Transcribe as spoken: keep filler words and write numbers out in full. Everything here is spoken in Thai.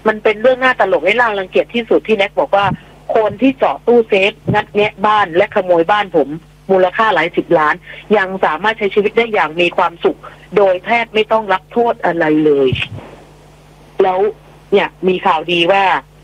มันเป็นเรื่องน่าตลกให้น่ารังเกียจที่สุดที่แน็กบอกว่าคนที่เจาะตู้เซฟงัดแงะบ้านและขโมยบ้านผมมูลค่าหลายสิบล้านยังสามารถใช้ชีวิตได้อย่างมีความสุขโดยแทบไม่ต้องรับโทษอะไรเลยแล้วเนี่ยมีข่าวดีว่า